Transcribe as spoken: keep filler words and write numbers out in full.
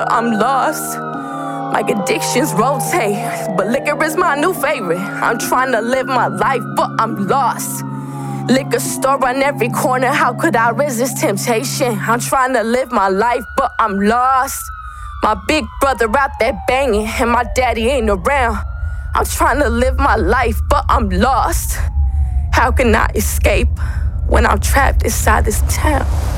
but I'm lost. My addictions rotate, but liquor is my new favorite. I'm trying to live my life, but I'm lost. Liquor store on every corner, how could I resist temptation? I'm trying to live my life, but I'm lost. My big brother out there banging, and my daddy ain't around. I'm trying to live my life, but I'm lost. How can I escape when I'm trapped inside this town?